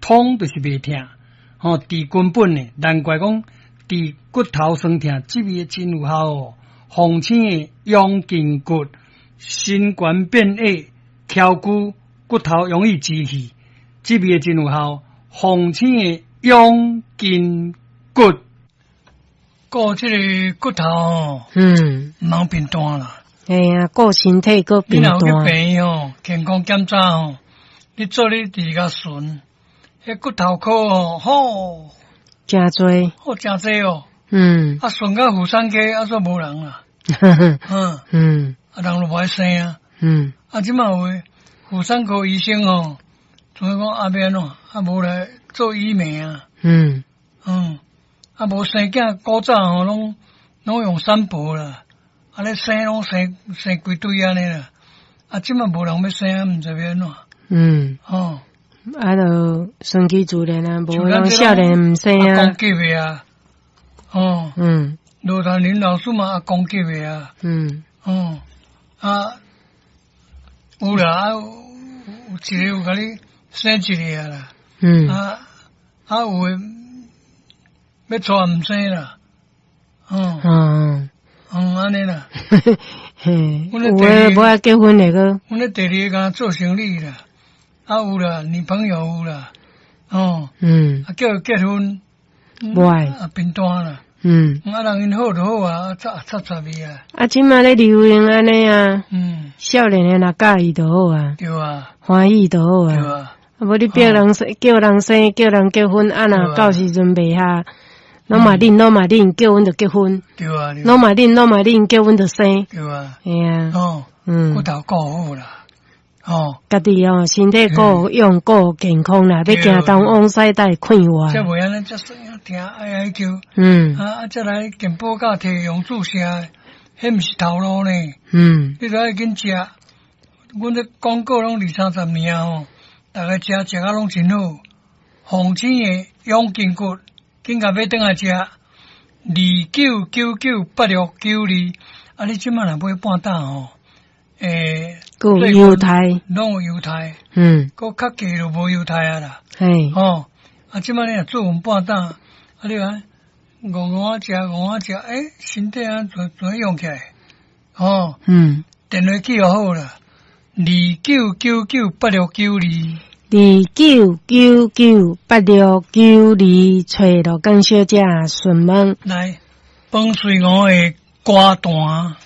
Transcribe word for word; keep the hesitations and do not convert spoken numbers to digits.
痛就是袂痛，吼，治根本呢，难怪讲治骨头酸痛，这味真有效哦。红青的养筋骨，心冠变矮，翘骨骨头容易积气，这味真有效。红青的养筋骨，顾这个骨头哦，嗯，唔通变单啦。 哎呀，顾身体个变单。 你若有去病院哦，健康检查哦，你做你治较顺，迄骨头科哦，好， 真多， 好真多哦。 嗯， 啊，顺到妇产科啊，说无人啦。嗯嗯，啊，人就无爱生啊。嗯，啊，即马有诶妇产科医生哦，所以讲阿免哦，啊无来做医美啊。嗯嗯，啊无生囝古早吼拢拢用产婆啦，啊咧生拢生生规堆安尼啦。啊，即马无人要生啊，毋知要安怎。嗯，哦， 啊，就顺其自然啊，无人少年毋生啊。 公级诶啊，哦，嗯。罗丹林老师嘛，阿公级的啊，嗯，哦，啊，有啦，啊，有有一个有甲你生一个啊啦，嗯，啊，啊有诶要娶毋生啦，哦，嗯，嗯，安尼啦， 嘿，有诶无爱结婚那个， 阮咧第二个做生意啦，啊有啦，女朋友有啦，哦，嗯，啊叫结婚， 无爱， 啊变单啦。嗯，啊，人因好就好啊，插插插伊啊。 啊，即马咧流行安尼啊，嗯，少年诶若介意就好啊， 对啊， 欢喜就好啊， 对啊。 啊，无你逼人生，叫人生，叫人结婚，啊，若到时阵袂下，拢嘛恁，拢嘛恁，结婚就结婚， 对啊， 拢嘛恁，拢嘛恁，结婚就生， 对啊， 哎呀， 哦，嗯，骨头顾好啦。哦， 家己哦，身体顾用顾健康啦，要行东往西带看我。 这袂安尼，这声音听哎哎叫，嗯，啊啊，再来健保卡摕用注射，迄毋是头路呢。嗯，你著爱紧食，阮这广告拢二三十年吼，大家食食啊拢真好。红青的养筋骨，紧甲要转来食，二九九九八六九二，啊，你即摆若买半打吼。诶， 有犹太， 拢有犹太，嗯，个较低就无犹太啊啦，嘿，哦，啊，即摆你若做份半打，啊，你看五五啊食，五啊食，诶，身体啊全全用起来，哦，嗯，电话记好啦，二九九九八六九二， 二九九九八六九二，找罗江小姐询问， 来，帮随我的歌单。